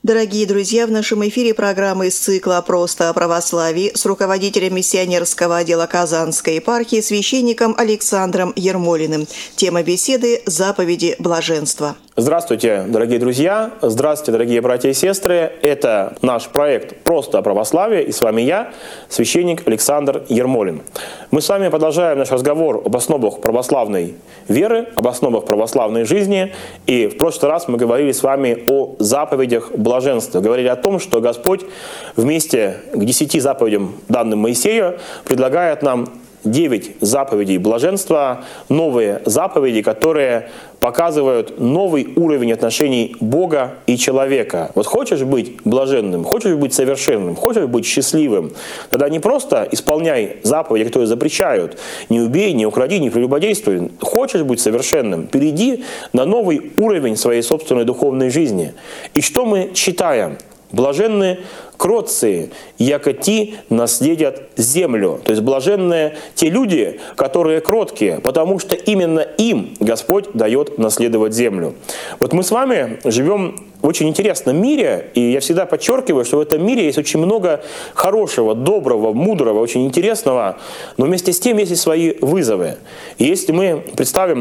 Дорогие друзья, в нашем эфире программа из цикла «Просто о православии» с руководителем миссионерского отдела Казанской епархии, священником Александром Ермолиным. Тема беседы – заповеди блаженства. Здравствуйте, дорогие друзья! Здравствуйте, дорогие братья и сестры! Это наш проект «Просто о православии», и с вами я, священник Александр Ермолин. Мы с вами продолжаем наш разговор об основах православной веры, об основах православной жизни. И в прошлый раз мы говорили с вами о заповедях блаженства. Говорили о том, что Господь вместе к 10 заповедям, данным Моисею, предлагает нам 9 заповедей блаженства, новые заповеди, которые показывают новый уровень отношений Бога и человека. Вот хочешь быть блаженным, хочешь быть совершенным, хочешь быть счастливым, тогда не просто исполняй заповеди, которые запрещают, не убей, не укради, не прелюбодействуй. Хочешь быть совершенным, перейди на новый уровень своей собственной духовной жизни. И что мы читаем? Блаженны кротцы, яко ти наследят землю. То есть блаженные те люди, которые кроткие, потому что именно им Господь дает наследовать землю. Вот мы с вами живем в очень интересном мире, и я всегда подчеркиваю, что в этом мире есть очень много хорошего, доброго, мудрого, очень интересного, но вместе с тем есть и свои вызовы. И если мы представим